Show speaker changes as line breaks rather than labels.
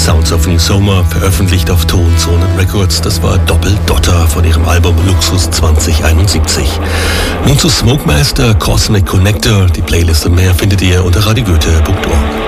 Sounds of New Summer, veröffentlicht auf Tonzonen Records. Das war Doppeldotter von ihrem Album Luxus 2071. Nun zu Smokemaster Cosmic Connector. Die Playlist und mehr findet ihr unter radiogoethe.org.